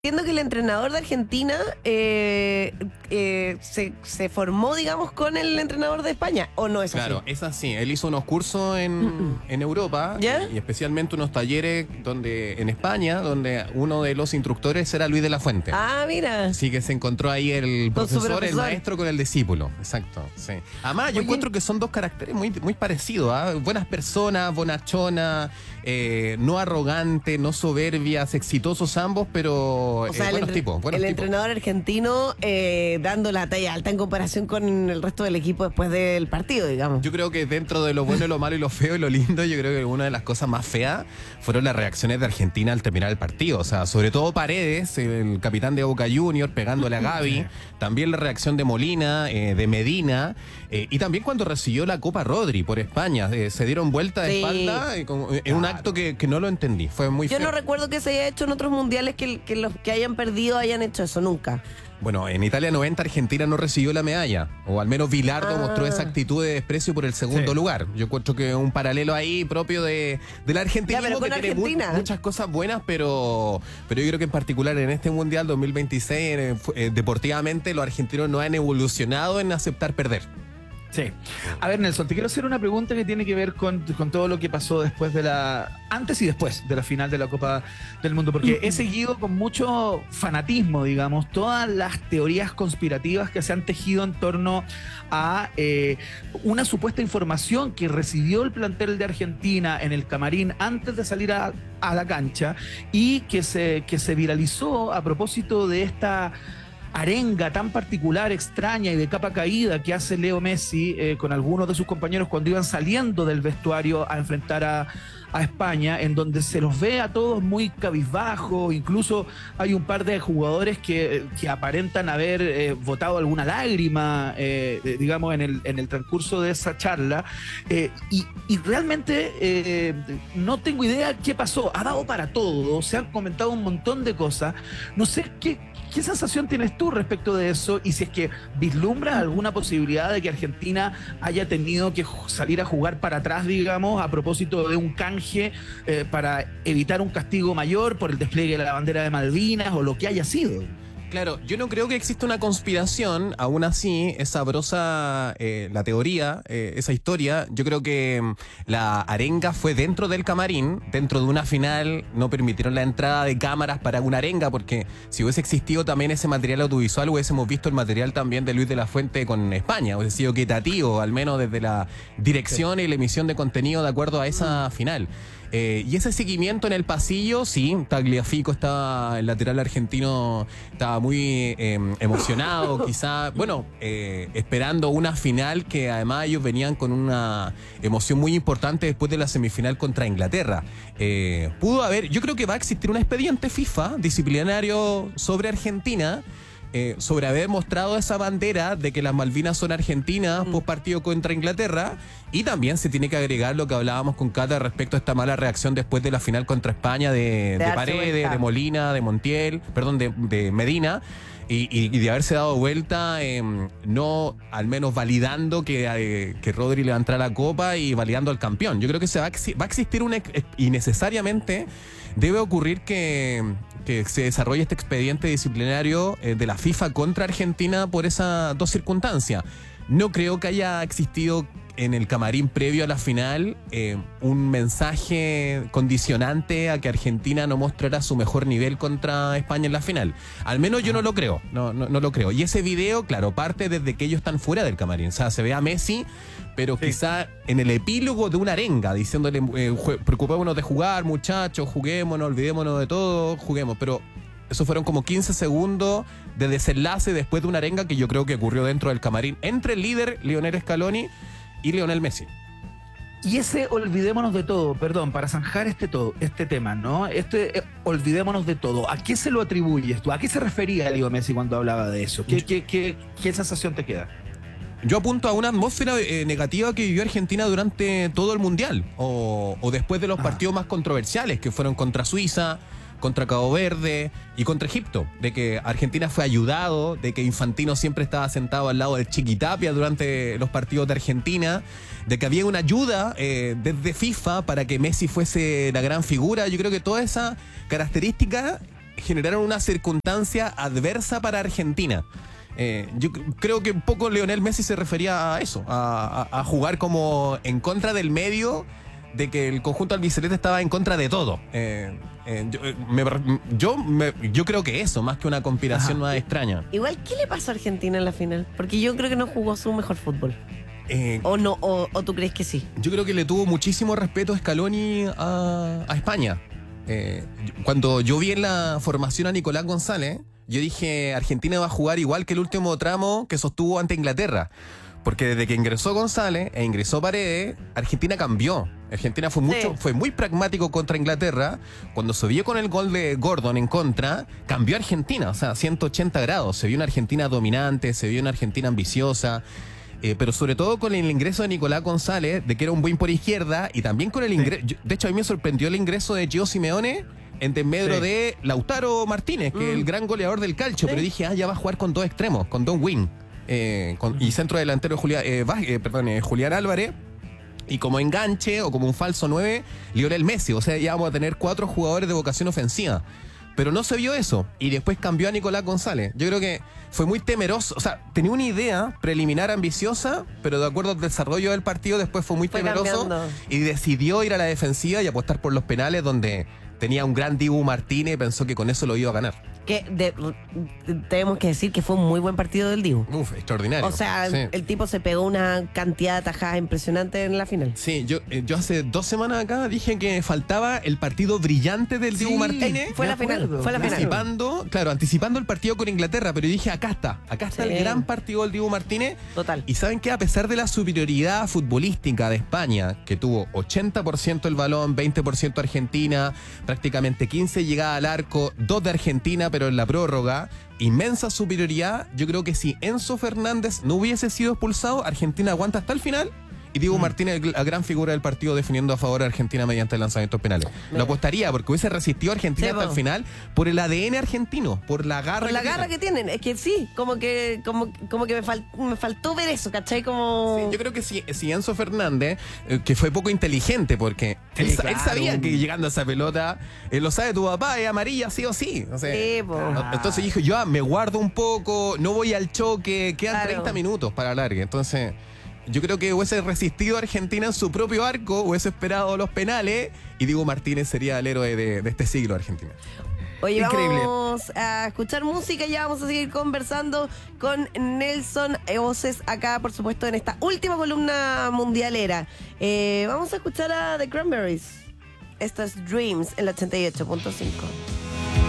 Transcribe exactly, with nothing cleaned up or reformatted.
Entiendo que el entrenador de Argentina eh, eh, se, se formó, digamos, con el entrenador de España, ¿o no es así? Claro, es así. Él hizo unos cursos en, en Europa, ¿Ya? y especialmente unos talleres donde en España, donde uno de los instructores era Luis de la Fuente. Ah, mira. Así que se encontró ahí el Con su profesor, el profesor. maestro con el discípulo. Exacto, sí. Además, yo Oye. encuentro que son dos caracteres muy, muy parecidos. ¿ah? Buenas personas, bonachonas, eh, no arrogantes, no soberbias, exitosos ambos, pero O sea, eh, el, buenos entre- tipos. Buenos el tipos. entrenador argentino eh, dando la talla alta en comparación con el resto del equipo después del partido, digamos. Yo creo que dentro de lo bueno, lo malo y lo feo y lo lindo, yo creo que una de las cosas más feas fueron las reacciones de Argentina al terminar el partido. O sea, sobre todo Paredes, el capitán de Boca Juniors, pegándole a Gaby. También la reacción de Molina, eh, de Medina. Eh, y también cuando recibió la Copa Rodri por España. Eh, se dieron vuelta de Sí. espalda eh, como- en un acto que, que no lo entendí. Fue muy Yo feo. no recuerdo que se haya hecho en otros mundiales que, que los que hayan perdido hayan hecho eso, nunca. Bueno, en Italia noventa Argentina no recibió la medalla, o al menos Bilardo Ah. mostró esa actitud de desprecio por el segundo Sí. lugar. Yo encuentro que un paralelo ahí propio de, del argentinismo, Ya, pero con que tiene mu- Argentina. muchas cosas buenas, pero, pero yo creo que en particular en este Mundial dos mil veintiséis, eh, fu- eh, deportivamente los argentinos no han evolucionado en aceptar perder. Sí. A ver, Nelson, te quiero hacer una pregunta que tiene que ver con, con todo lo que pasó después de la... antes y después de la final de la Copa del Mundo, porque he seguido con mucho fanatismo, digamos, todas las teorías conspirativas que se han tejido en torno a eh, una supuesta información que recibió el plantel de Argentina en el camarín antes de salir a, a la cancha y que se, que se viralizó a propósito de esta arenga tan particular, extraña y de capa caída que hace Leo Messi eh, con algunos de sus compañeros cuando iban saliendo del vestuario a enfrentar a, a España, en donde se los ve a todos muy cabizbajos. Incluso hay un par de jugadores que, que aparentan haber eh, botado alguna lágrima, eh, eh, digamos, en el, en el transcurso de esa charla. Eh, y, y realmente eh, no tengo idea qué pasó. Ha dado para todo, se han comentado un montón de cosas. No sé qué. ¿Qué sensación tienes tú respecto de eso? Y si es que vislumbras alguna posibilidad de que Argentina haya tenido que salir a jugar para atrás, digamos, a propósito de un canje eh, para evitar un castigo mayor por el despliegue de la bandera de Malvinas o lo que haya sido. Claro, yo no creo que exista una conspiración, aún así es sabrosa eh, la teoría, eh, esa historia. Yo creo que mm, la arenga fue dentro del camarín, dentro de una final, no permitieron la entrada de cámaras para una arenga, porque si hubiese existido también ese material audiovisual, hubiésemos visto el material también de Luis de la Fuente con España, hubiese sido equitativo, al menos desde la dirección y la emisión de contenido de acuerdo a esa final. Eh, y ese seguimiento en el pasillo, sí, Tagliafico estaba, el lateral argentino estaba muy eh, emocionado, quizá, bueno, eh, esperando una final que además ellos venían con una emoción muy importante después de la semifinal contra Inglaterra. Eh, pudo haber, yo creo que va a existir un expediente FIFA disciplinario sobre Argentina, Eh, sobre haber mostrado esa bandera de que las Malvinas son argentinas post partido contra Inglaterra, y también se tiene que agregar lo que hablábamos con Cata respecto a esta mala reacción después de la final contra España de, de darse Paredes, vuelta. de Molina, de Montiel, perdón, de, de Medina. Y, y- y de haberse dado vuelta, eh, no al menos validando que, eh, que Rodri levantara la copa y validando al campeón. Yo creo que se va, a, exi- va a existir un ex- y necesariamente debe ocurrir que, que se desarrolle este expediente disciplinario eh, de la FIFA contra Argentina por esas dos circunstancias. No creo que haya existido en el camarín previo a la final eh, un mensaje condicionante a que Argentina no mostrara su mejor nivel contra España en la final. Al menos yo no lo creo, no, no, no lo creo. Y ese video, claro, parte desde que ellos están fuera del camarín. O sea, se ve a Messi, pero Sí. quizá en el epílogo de una arenga, diciéndole, eh, jue- preocupémonos de jugar, muchachos, juguémonos, olvidémonos de todo, juguemos. Pero eso fueron como quince segundos de desenlace después de una arenga que yo creo que ocurrió dentro del camarín entre el líder, Lionel Scaloni, y Lionel Messi. Y ese olvidémonos de todo, perdón, para zanjar este todo, este tema, ¿no? Este eh, olvidémonos de todo. ¿A qué se lo atribuyes tú? ¿A qué se refería Leo Messi cuando hablaba de eso? ¿Qué, qué, qué, qué sensación te queda? Yo apunto a una atmósfera eh, negativa que vivió Argentina durante todo el Mundial, o, o después de los Ah. partidos más controversiales, que fueron contra Suiza, contra Cabo Verde y contra Egipto, de que Argentina fue ayudado, de que Infantino siempre estaba sentado al lado del Chiquitapia durante los partidos de Argentina, de que había una ayuda eh, desde FIFA para que Messi fuese la gran figura. Yo creo que toda esa característica generaron una circunstancia adversa para Argentina. Eh, yo creo que un poco Lionel Messi se refería a eso, a, a, a jugar como en contra del medio, de que el conjunto albiceleste estaba en contra de todo. Eh, eh, yo, me, yo, me, yo creo que eso, más que una conspiración Ajá. más extraña. Igual, ¿qué le pasó a Argentina en la final? Porque yo creo que no jugó su mejor fútbol. Eh, ¿O no? O, ¿O tú crees que sí? Yo creo que le tuvo muchísimo respeto Scaloni a, a España. Eh, cuando yo vi en la formación a Nicolás González, yo dije, Argentina va a jugar igual que el último tramo que sostuvo ante Inglaterra. Porque desde que ingresó González e ingresó Paredes, Argentina cambió. Argentina fue mucho, sí. fue muy pragmático contra Inglaterra. Cuando se vio con el gol de Gordon en contra, cambió Argentina, o sea, ciento ochenta grados. Se vio una Argentina dominante, se vio una Argentina ambiciosa. Eh, pero sobre todo con el ingreso de Nicolás González, de que era un buen por izquierda, y también con el ingreso... Sí. De hecho, a mí me sorprendió el ingreso de Gio Simeone en desmedro sí. de Lautaro Martínez, que mm. es el gran goleador del calcio. Sí. Pero dije, ah, ya va a jugar con dos extremos, con dos wing. Eh, con, y centro delantero Julián, eh, eh, perdón, eh, Julián Álvarez, y como enganche o como un falso nueve, Lionel Messi. O sea, ya vamos a tener cuatro jugadores de vocación ofensiva. Pero no se vio eso, y después cambió a Nicolás González. Yo creo que fue muy temeroso, o sea, tenía una idea preliminar ambiciosa, pero de acuerdo al desarrollo del partido después fue muy fue temeroso cambiando. Y decidió ir a la defensiva y apostar por los penales, donde tenía un gran Dibu Martínez y pensó que con eso lo iba a ganar. Que de, tenemos que decir que fue un muy buen partido del Dibu. Uf, extraordinario. O sea, sí. el tipo se pegó una cantidad de atajadas impresionante en la final. Sí, yo, yo hace dos semanas acá dije que faltaba el partido brillante del sí, Dibu Martínez. Fue la final, fue la final. Anticipando, claro, anticipando el partido con Inglaterra, pero dije, acá está, acá está sí. el gran partido del Dibu Martínez. Total. Y saben que a pesar de la superioridad futbolística de España, que tuvo ochenta por ciento el balón, veinte por ciento Argentina, prácticamente quince llegadas al arco, dos de Argentina, pero en la prórroga, inmensa superioridad. Yo creo que si Enzo Fernández no hubiese sido expulsado, Argentina aguanta hasta el final. Y Dibu mm. Martínez, la gran figura del partido, definiendo a favor de Argentina mediante lanzamientos penales. Mira. Lo apostaría porque hubiese resistido a Argentina sí, hasta el final por el A D N argentino, por la garra por la que garra tienen. que tienen. Es que sí, como que como, como que me, fal, me faltó ver eso, ¿cachai? Como... Sí, yo creo que si, si Enzo Fernández, eh, que fue poco inteligente porque sí, él, claro. él sabía que llegando a esa pelota, él lo sabe tu papá, es amarilla sí o sí. O sea, sí ah. Entonces dijo, yo ah, me guardo un poco, no voy al choque, quedan claro. treinta minutos para alargue. Entonces... Yo creo que hubiese resistido a Argentina en su propio arco, hubiese esperado los penales y Dibu Martínez sería el héroe de, de este siglo Argentina. Oye, Increíble. Vamos a escuchar música y ya vamos a seguir conversando con Nelson Oces acá, por supuesto, en esta última columna mundialera. Eh, vamos a escuchar a The Cranberries. Esto es Dreams en la ochenta y ocho punto cinco.